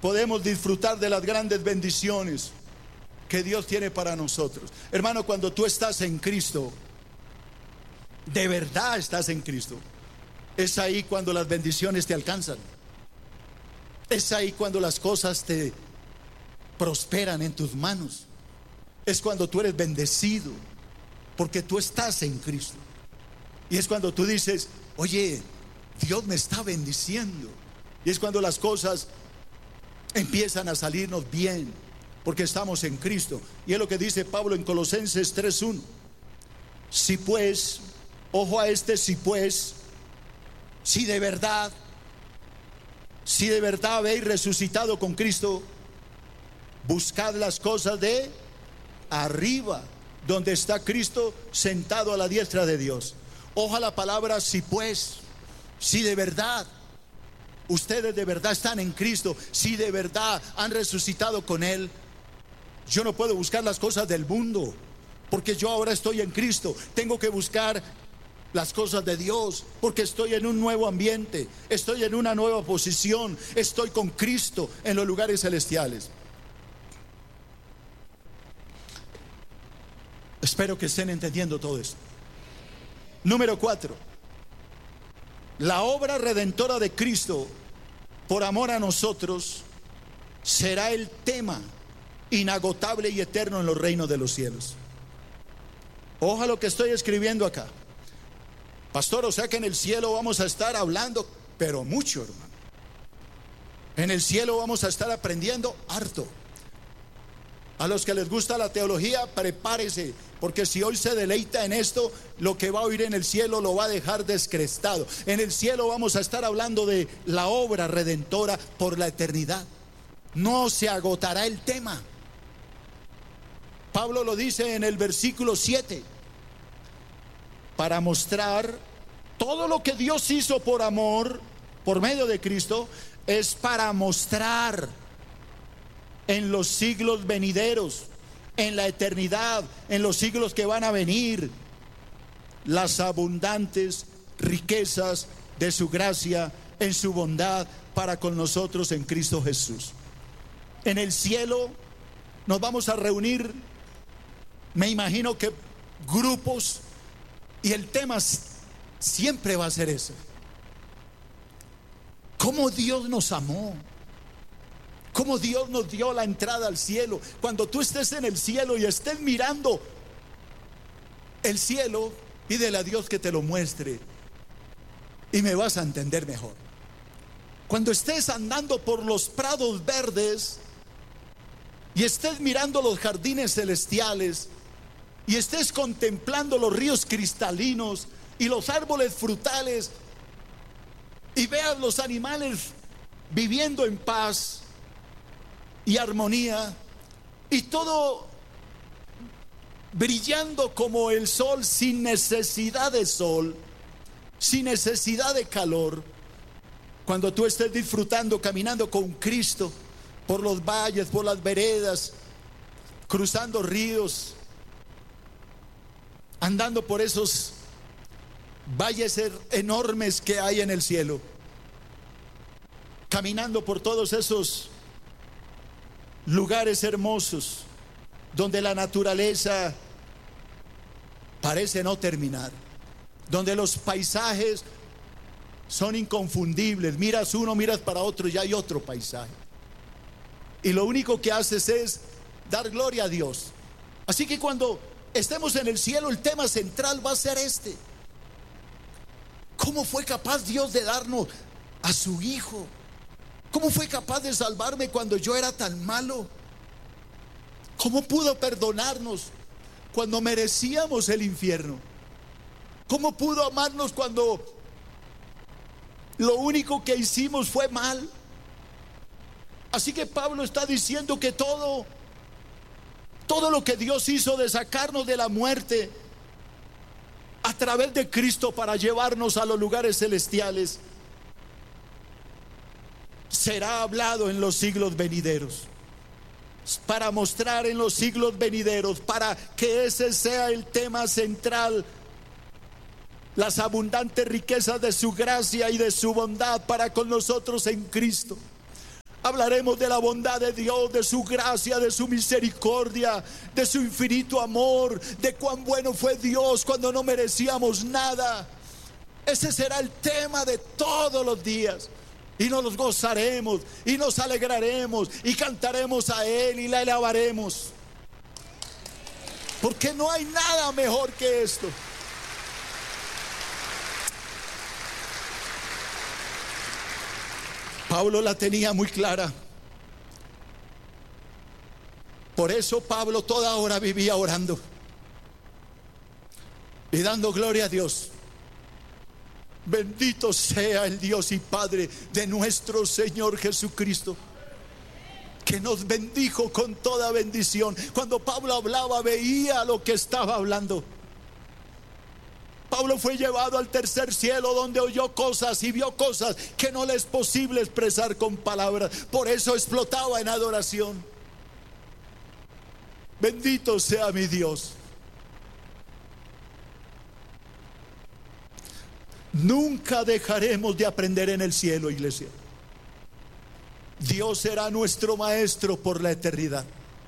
podemos disfrutar de las grandes bendiciones que Dios tiene para nosotros. Hermano, cuando tú estás en Cristo, de verdad estás en Cristo, es ahí cuando las bendiciones te alcanzan. Es ahí cuando las cosas te prosperan en tus manos. Es cuando tú eres bendecido, porque tú estás en Cristo. Y es cuando tú dices: oye, Dios me está bendiciendo. Y es cuando las cosas empiezan a salirnos bien, porque estamos en Cristo. Y es lo que dice Pablo en Colosenses 3:1. Si pues, ojo a este si pues, si de verdad habéis resucitado con Cristo, buscad las cosas de arriba, donde está Cristo sentado a la diestra de Dios. Ojo a la palabra si pues, si de verdad ustedes de verdad están en Cristo, si de verdad han resucitado con Él. Yo no puedo buscar las cosas del mundo, porque yo ahora estoy en Cristo. Tengo que buscar las cosas de Dios, porque estoy en un nuevo ambiente, estoy en una nueva posición, estoy con Cristo en los lugares celestiales. Espero que estén entendiendo todo esto. Número 4. La obra redentora de Cristo por amor a nosotros será el tema inagotable y eterno en los reinos de los cielos. Ojalá lo que estoy escribiendo acá. Pastor, o sea que en el cielo vamos a estar hablando, pero mucho, hermano. En el cielo vamos a estar aprendiendo harto. A los que les gusta la teología, prepárese, porque si hoy se deleita en esto, lo que va a oír en el cielo lo va a dejar descrestado. En el cielo vamos a estar hablando de la obra redentora por la eternidad. No se agotará el tema. Pablo lo dice en el versículo 7, para mostrar todo lo que Dios hizo por amor, por medio de Cristo, es para mostrar en los siglos venideros, en la eternidad, en los siglos que van a venir, las abundantes riquezas de su gracia en su bondad para con nosotros en Cristo Jesús. En el cielo nos vamos a reunir, me imagino que grupos, y el tema siempre va a ser ese: cómo Dios nos amó, cómo Dios nos dio la entrada al cielo. Cuando tú estés en el cielo y estés mirando el cielo, pídele a Dios que te lo muestre y me vas a entender mejor. Cuando estés andando por los prados verdes y estés mirando los jardines celestiales y estés contemplando los ríos cristalinos y los árboles frutales y veas los animales viviendo en paz y armonía, y todo brillando como el sol, sin necesidad de sol, sin necesidad de calor. Cuando tú estés disfrutando, caminando con Cristo por los valles, por las veredas, cruzando ríos, andando por esos valles enormes que hay en el cielo, caminando por todos esos lugares hermosos donde la naturaleza parece no terminar, donde los paisajes son inconfundibles. Miras uno, miras para otro y ya hay otro paisaje, y lo único que haces es dar gloria a Dios. Así que cuando estemos en el cielo, el tema central va a ser este: ¿cómo fue capaz Dios de darnos a su Hijo? ¿Cómo fue capaz de salvarme cuando yo era tan malo? ¿Cómo pudo perdonarnos cuando merecíamos el infierno? ¿Cómo pudo amarnos cuando lo único que hicimos fue mal? Así que Pablo está diciendo que todo lo que Dios hizo de sacarnos de la muerte a través de Cristo para llevarnos a los lugares celestiales será hablado en los siglos venideros, para mostrar en los siglos venideros, para que ese sea el tema central: las abundantes riquezas de su gracia y de su bondad para con nosotros en Cristo. Hablaremos de la bondad de Dios, de su gracia, de su misericordia, de su infinito amor, de cuán bueno fue Dios cuando no merecíamos nada. Ese será el tema de todos los días. Y nos gozaremos y nos alegraremos y cantaremos a Él y le alabaremos. Porque no hay nada mejor que esto. Pablo la tenía muy clara. Por eso Pablo toda hora vivía orando y dando gloria a Dios. Bendito sea el Dios y Padre de nuestro Señor Jesucristo, que nos bendijo con toda bendición. Cuando Pablo hablaba, veía lo que estaba hablando. Pablo fue llevado al tercer cielo, donde oyó cosas y vio cosas que no le es posible expresar con palabras. Por eso explotaba en adoración. Bendito sea mi Dios. Nunca dejaremos de aprender en el cielo, iglesia. Dios será nuestro maestro por la eternidad.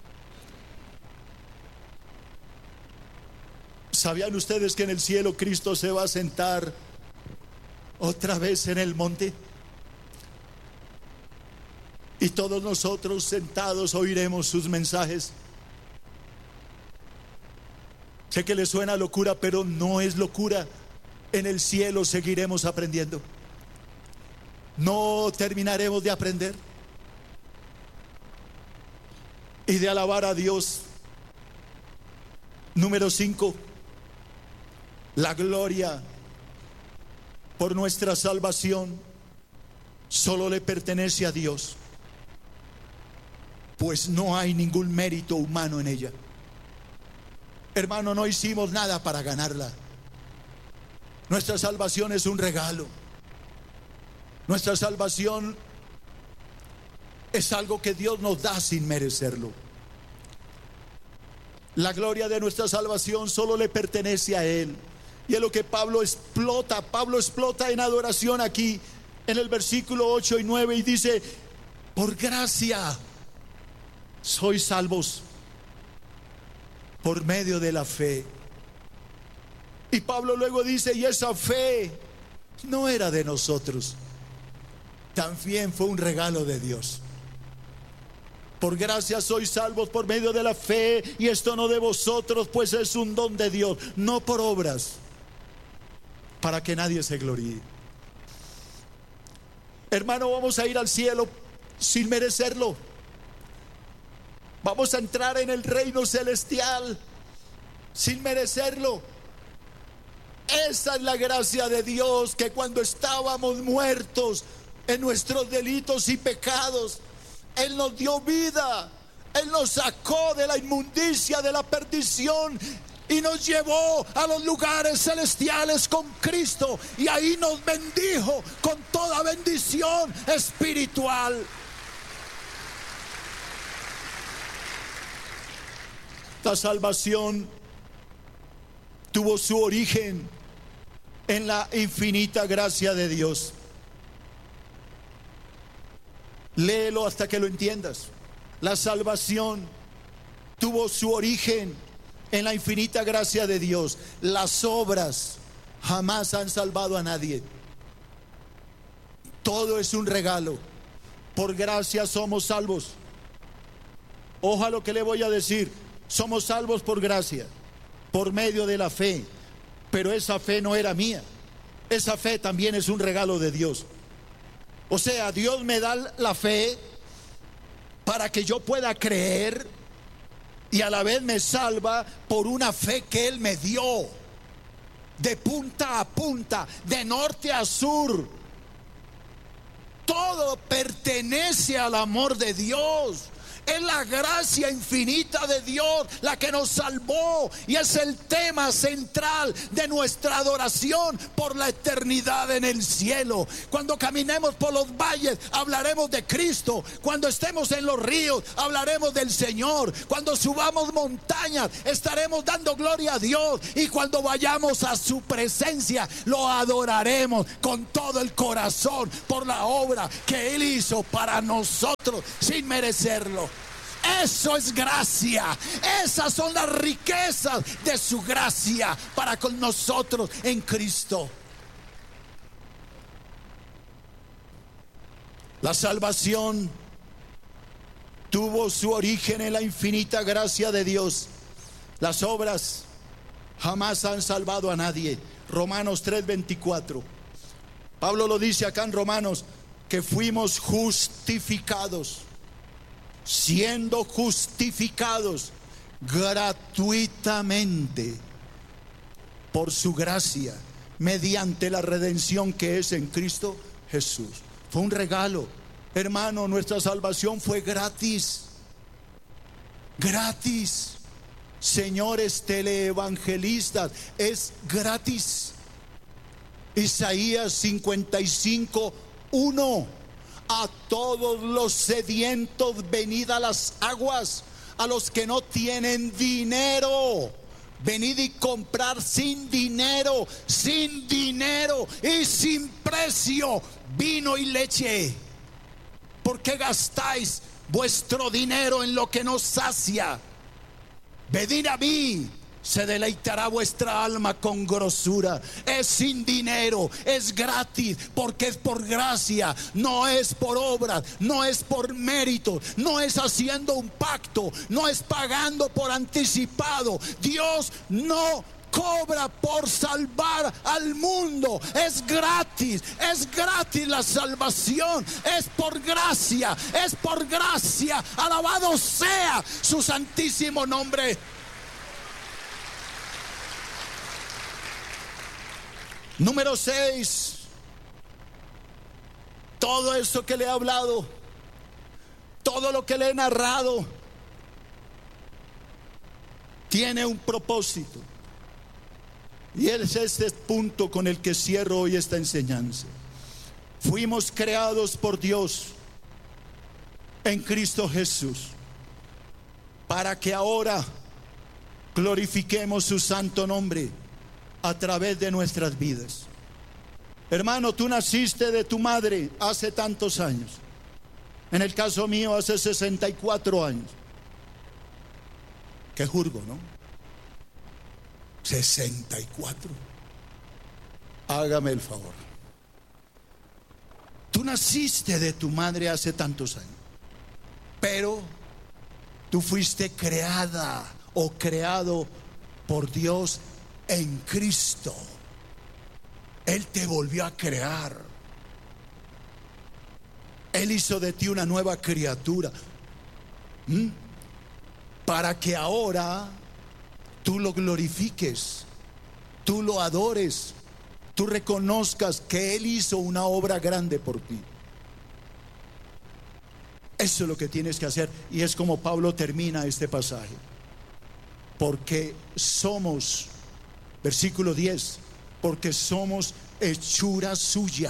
¿Sabían ustedes que en el cielo Cristo se va a sentar otra vez en el monte? Y todos nosotros sentados oiremos sus mensajes. Sé que les suena locura, pero no es locura. En el cielo seguiremos aprendiendo. No terminaremos de aprender y de alabar a Dios. Número 5. La gloria por nuestra salvación solo le pertenece a Dios, pues no hay ningún mérito humano en ella. Hermano, no hicimos nada para ganarla. Nuestra salvación es un regalo. Nuestra salvación es algo que Dios nos da sin merecerlo. La gloria de nuestra salvación solo le pertenece a Él. Y es lo que Pablo explota. Pablo explota en adoración aquí en el versículo 8 y 9 y dice: por gracia sois salvos por medio de la fe. Y Pablo luego dice: y esa fe no era de nosotros, también fue un regalo de Dios. Por gracia sois salvos por medio de la fe, y esto no de vosotros, pues es un don de Dios, no por obras, para que nadie se gloríe. Hermano, vamos a ir al cielo sin merecerlo. Vamos a entrar en el reino celestial sin merecerlo. Esa es la gracia de Dios, que cuando estábamos muertos en nuestros delitos y pecados, Él nos dio vida. Él nos sacó de la inmundicia, de la perdición, y nos llevó a los lugares celestiales con Cristo, y ahí nos bendijo con toda bendición espiritual. La salvación tuvo su origen en la infinita gracia de Dios. Léelo hasta que lo entiendas. La salvación tuvo su origen en la infinita gracia de Dios. Las obras jamás han salvado a nadie. Todo es un regalo. Por gracia somos salvos. Ojo a lo que le voy a decir. Somos salvos por gracia, por medio de la fe. Pero esa fe no era mía. Esa fe también es un regalo de Dios. O sea, Dios me da la fe para que yo pueda creer, y a la vez me salva por una fe que Él me dio, de punta a punta, de norte a sur. Todo pertenece al amor de Dios. Es la gracia infinita de Dios la que nos salvó, y es el tema central de nuestra adoración por la eternidad en el cielo. Cuando caminemos por los valles, hablaremos de Cristo. Cuando estemos en los ríos, hablaremos del Señor. Cuando subamos montañas, estaremos dando gloria a Dios. Y cuando vayamos a su presencia, lo adoraremos con todo el corazón por la obra que Él hizo para nosotros sin merecerlo. Eso es gracia. Esas son las riquezas de su gracia para con nosotros en Cristo. La salvación tuvo su origen en la infinita gracia de Dios. Las obras jamás han salvado a nadie. Romanos 3:24. Pablo lo dice acá en Romanos, que fuimos justificados, siendo justificados gratuitamente por su gracia, mediante la redención que es en Cristo Jesús. Fue un regalo, hermano. Nuestra salvación fue gratis. Gratis. Señores teleevangelistas, es gratis. Isaías 55:1. A todos los sedientos venid a las aguas, a los que no tienen dinero, venid y comprar sin dinero y sin precio vino y leche. ¿Por qué gastáis vuestro dinero en lo que no sacia? Venid a mí, se deleitará vuestra alma con grosura. Es sin dinero, es gratis, porque es por gracia, no es por obras, no es por mérito, no es haciendo un pacto, no es pagando por anticipado. Dios no cobra por salvar al mundo. Es gratis la salvación. Es por gracia, es por gracia. Alabado sea su santísimo nombre. Número 6. Todo eso que le he hablado, todo lo que le he narrado, tiene un propósito. Y es este punto con el que cierro hoy esta enseñanza. Fuimos creados por Dios en Cristo Jesús para que ahora glorifiquemos su santo nombre a través de nuestras vidas. Hermano, tú naciste de tu madre hace tantos años. En el caso mío, hace 64 años. Qué jurgo, ¿no? 64. Hágame el favor. Tú naciste de tu madre hace tantos años, pero tú fuiste creada o creado por Dios en Cristo. Él te volvió a crear. Él hizo de ti una nueva criatura, para que ahora tú lo glorifiques, tú lo adores, tú reconozcas que Él hizo una obra grande por ti. Eso es lo que tienes que hacer, y es como Pablo termina este pasaje. Porque somos, versículo 10, porque somos hechura suya,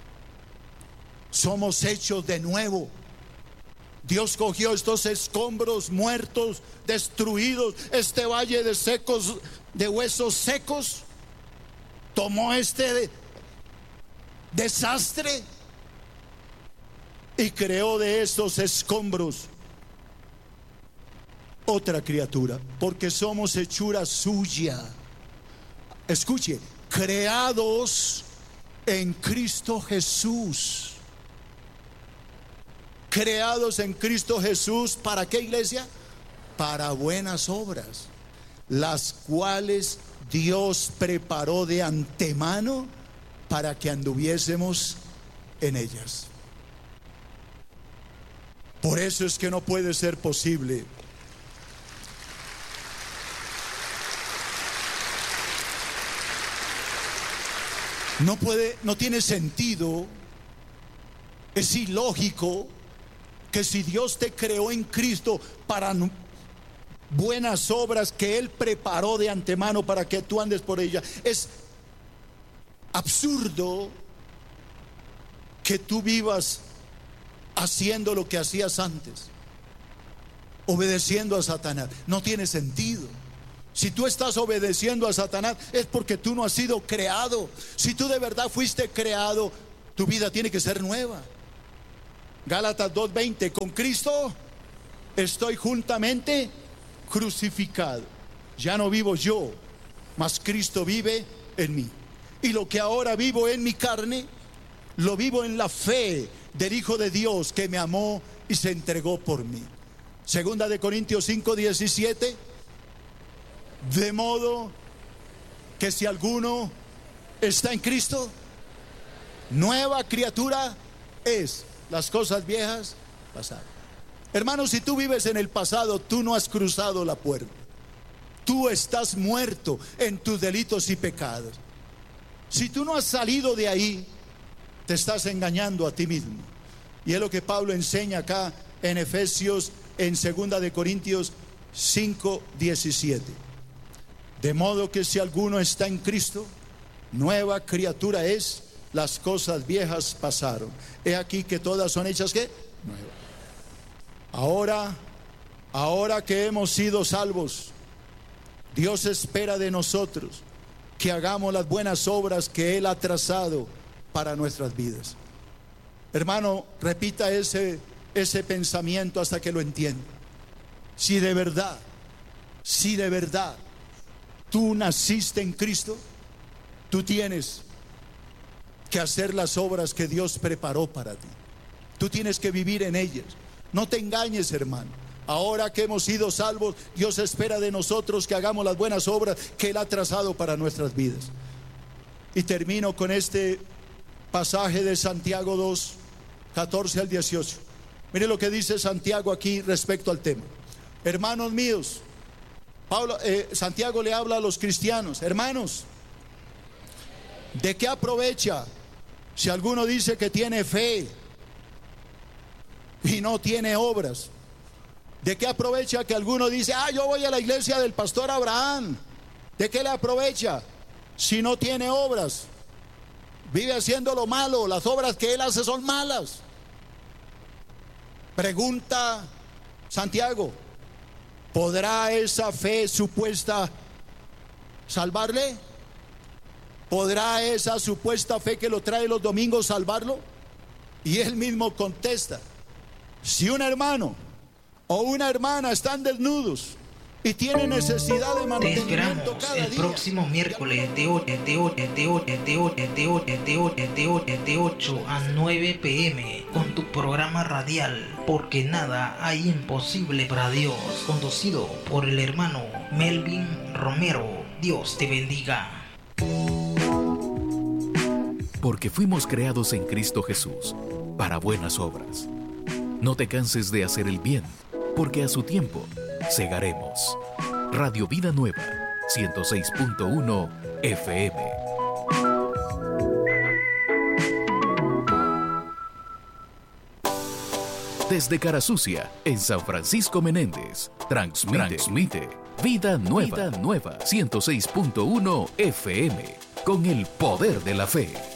somos hechos de nuevo. Dios cogió estos escombros muertos, destruidos, este valle de secos, de huesos secos, tomó este desastre y creó de estos escombros otra criatura, porque somos hechura suya. Escuche, creados en Cristo Jesús. Creados en Cristo Jesús, ¿para qué, iglesia? Para buenas obras, las cuales Dios preparó de antemano para que anduviésemos en ellas. Por eso es que no puede ser posible no tiene sentido, es ilógico que si Dios te creó en Cristo para buenas obras que Él preparó de antemano para que tú andes por ellas, es absurdo que tú vivas haciendo lo que hacías antes, obedeciendo a Satanás. No tiene sentido. Si tú estás obedeciendo a Satanás es porque tú no has sido creado. Si tú de verdad fuiste creado, tu vida tiene que ser nueva. Gálatas 2:20, con Cristo estoy juntamente crucificado. Ya no vivo yo, mas Cristo vive en mí. Y lo que ahora vivo en mi carne, lo vivo en la fe del Hijo de Dios que me amó y se entregó por mí. Segunda de Corintios 5:17, de modo que si alguno está en Cristo, nueva criatura es. Las cosas viejas pasaron. Hermano, si tú vives en el pasado, tú no has cruzado la puerta. Tú estás muerto en tus delitos y pecados. Si tú no has salido de ahí, te estás engañando a ti mismo. Y es lo que Pablo enseña acá en Efesios, en 2 de Corintios 5:17. De modo que si alguno está en Cristo, nueva criatura es. Las cosas viejas pasaron. He aquí que todas son hechas ¿qué? Nuevas. Ahora que hemos sido salvos, Dios espera de nosotros que hagamos las buenas obras que Él ha trazado para nuestras vidas. Hermano, repita ese pensamiento hasta que lo entienda. Si de verdad tú naciste en Cristo, tú tienes que hacer las obras que Dios preparó para ti. Tú tienes que vivir en ellas. No te engañes, hermano. Ahora que hemos sido salvos, Dios espera de nosotros que hagamos las buenas obras que Él ha trazado para nuestras vidas. Y termino con este pasaje de Santiago 2, 14 al 18. Mire lo que dice Santiago aquí respecto al tema. Hermanos míos, Santiago le habla a los cristianos. Hermanos, ¿de qué aprovecha si alguno dice que tiene fe y no tiene obras? ¿De qué aprovecha que alguno dice, yo voy a la iglesia del pastor Abraham? ¿De qué le aprovecha si no tiene obras? Vive haciendo lo malo, las obras que él hace son malas. Pregunta Santiago, ¿podrá esa fe supuesta salvarle? ¿Podrá esa supuesta fe que lo trae los domingos salvarlo? Y él mismo contesta, si un hermano o una hermana están desnudos y tienen necesidad de mantenimiento cada día. Te esperamos el próximo miércoles de 8 a 9 p.m. con tu programa radial, porque nada hay imposible para Dios, conducido por el hermano Melvin Romero. Dios te bendiga. Porque fuimos creados en Cristo Jesús para buenas obras. No te canses de hacer el bien, porque a su tiempo segaremos. Radio Vida Nueva, 106.1 FM. Desde Carasucia, en San Francisco Menéndez, transmite Vida Nueva, 106.1 FM, con el poder de la fe.